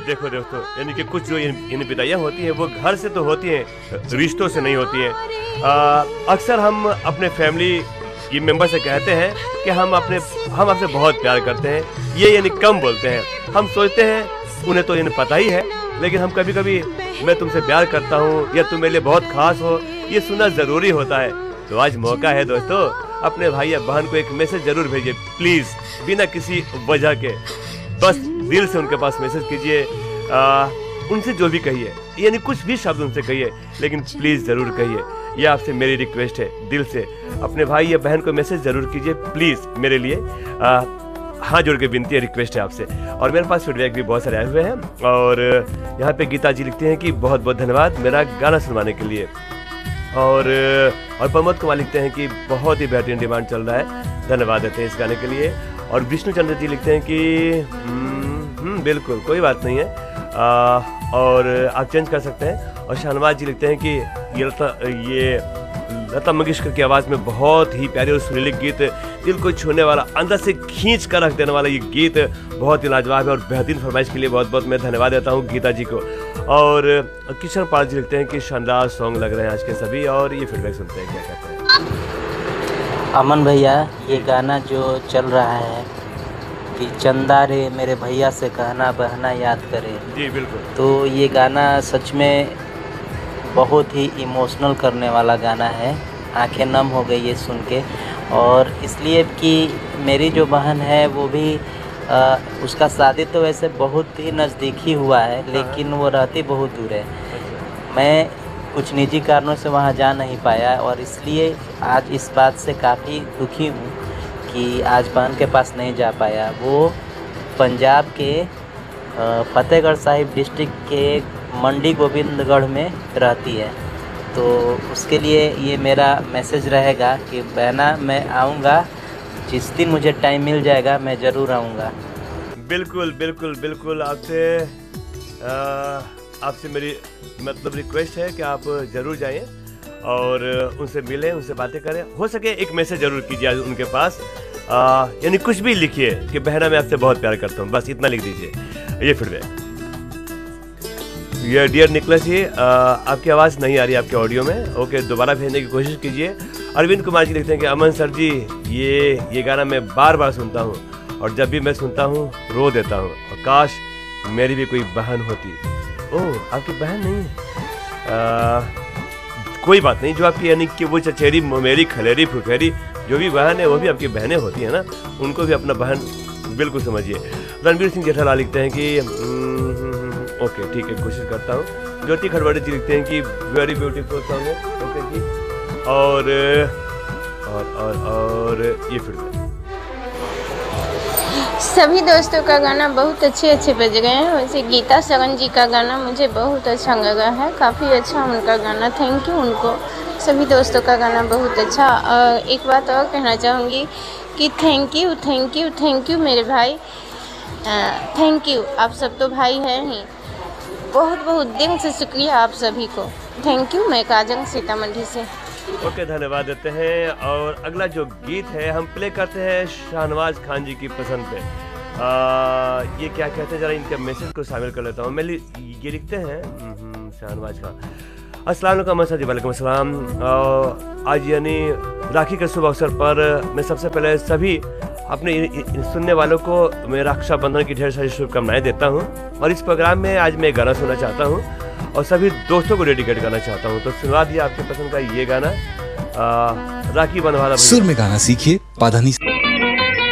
देखो दोस्तों, यानी कि कुछ जो इन विदाइयाँ होती हैं वो घर से तो होती हैं, रिश्तों से नहीं होती हैं। अक्सर हम अपने फैमिली ये मेंबर से कहते हैं कि हम आपसे बहुत प्यार करते हैं, ये यानी कम बोलते हैं। हम सोचते हैं उन्हें तो इन्हें पता ही है, लेकिन हम कभी कभी मैं तुमसे प्यार करता हूँ या तुम मेरे लिए बहुत खास हो, ये सुनना ज़रूरी होता है। तो आज मौका है दोस्तों, अपने भाई या बहन को एक मैसेज ज़रूर भेजिए प्लीज़, बिना किसी वजह के। बस दिल से उनके पास मैसेज कीजिए, उनसे जो भी कहिए, यानी कुछ भी शब्द उनसे कहिए, लेकिन प्लीज़ ज़रूर कहिए। ये आपसे मेरी रिक्वेस्ट है, दिल से अपने भाई या बहन को मैसेज ज़रूर कीजिए प्लीज़ मेरे लिए। हाँ, जोड़ के विनती है, रिक्वेस्ट है आपसे। और मेरे पास फीडबैक भी बहुत सारे आए हुए हैं, और यहाँ पे गीता जी लिखते हैं कि बहुत बहुत धन्यवाद मेरा गाना सुनवाने के लिए। और प्रमोद कुमार लिखते हैं कि बहुत ही बेहतरीन डिमांड चल रहा है, धन्यवाद देते हैं इस गाने के लिए। और विष्णु चंद्र जी लिखते हैं कि बिल्कुल कोई बात नहीं है, और आप चेंज कर सकते हैं। और शाहनवाज जी लिखते हैं कि ये लता मंगेशकर की आवाज़ में बहुत ही प्यारे और सुरीले गीत, दिल को छूने वाला, अंदर से खींच कर रख देने वाला ये गीत बहुत ही लाजवाब है, और बेहतरीन फरमाइश के लिए बहुत बहुत मैं धन्यवाद देता हूँ गीता जी को। और किशन पाल जी लिखते हैं कि शानदार सॉन्ग लग रहे हैं आज के सभी, और ये फीडबैक सुनते हैं क्या कहते हैं। अमन भैया, ये गाना जो चल रहा है कि चंदा रे मेरे भैया से कहना बहना याद करे, जी बिल्कुल, तो ये गाना सच में बहुत ही इमोशनल करने वाला गाना है। आंखें नम हो गई ये सुन के, और इसलिए कि मेरी जो बहन है वो भी उसका शादी तो वैसे बहुत ही नज़दीकी हुआ है, लेकिन वो रहती बहुत दूर है। मैं कुछ निजी कारणों से वहाँ जा नहीं पाया, और इसलिए आज इस बात से काफ़ी दुखी हूँ कि आज बहन के पास नहीं जा पाया। वो पंजाब के फतेहगढ़ साहिब डिस्ट्रिक्ट के मंडी गोविंदगढ़ में रहती है, तो उसके लिए ये मेरा मैसेज रहेगा कि बहना मैं आऊँगा, जिस दिन मुझे टाइम मिल जाएगा मैं ज़रूर आऊँगा। बिल्कुल बिल्कुल बिल्कुल, आपसे मेरी मतलब रिक्वेस्ट है कि आप ज़रूर जाइए और उनसे मिलें, उनसे बातें करें। हो सके एक मैसेज ज़रूर कीजिए उनके पास, यानी कुछ भी लिखिए कि बहना मैं आपसे बहुत प्यार करता हूँ, बस इतना लिख दीजिए। ये फीडबैक। ये डियर निकलस जी, आपकी आवाज़ नहीं आ रही आपके ऑडियो में, ओके दोबारा भेजने की कोशिश कीजिए। अरविंद कुमार जी लिखते हैं कि अमन सर जी, ये गाना मैं बार बार सुनता हूँ, और जब भी मैं सुनता हूँ रो देता हूँ, और काश मेरी भी कोई बहन होती। ओह, आपकी बहन नहीं है? कोई बात नहीं, जो आपकी यानी कि वो चचेरी ममेरी खलेरी फुफेरी जो भी बहन है वो भी आपकी बहनें होती है ना, उनको भी अपना बहन बिल्कुल समझिए। रणवीर सिंह जेठालाल लिखते हैं कि ओके ठीक है, कोशिश करता हूँ। ज्योति खड़वाड़ी जी लिखते हैं कि वेरी ब्यूटीफुल सॉन्ग है, ओके जी। और ये फिर सभी दोस्तों का गाना बहुत अच्छे बज गए हैं। वैसे गीता सगन जी का गाना मुझे बहुत अच्छा लगा है, काफ़ी अच्छा उनका गाना, थैंक यू उनको। सभी दोस्तों का गाना बहुत अच्छा। एक बात और कहना चाहूँगी कि थैंक यू मेरे भाई, थैंक यू। आप सब तो भाई हैं ही, बहुत बहुत दिल से शुक्रिया आप सभी को, थैंक यू। मैं काजल सीतामढ़ी से। ओके, धन्यवाद देते हैं। और अगला जो गीत है हम प्ले करते हैं शाहनवाज खान जी की पसंद पे। ये क्या कहते हैं, जरा इनके मैसेज को शामिल कर लेता हूँ। मैं ये लिखते हैं शाहनवाज खान, अस्सलाम वालेकुम सर जी। वालेकुम अस्सलाम। आज यानी राखी के शुभ अवसर पर मैं सबसे पहले सभी अपने सुनने वालों को मैं रक्षाबंधन की ढेर सारी शुभकामनाएं देता हूं। और इस प्रोग्राम में आज मैं गाना सुनना चाहता हूं और सभी दोस्तों को डेडिकेट करना चाहता हूं। तो सुनवा दिया आपके पसंद का ये गाना, राखी बंधवाला। सुर में गाना सीखिए, पाधानी।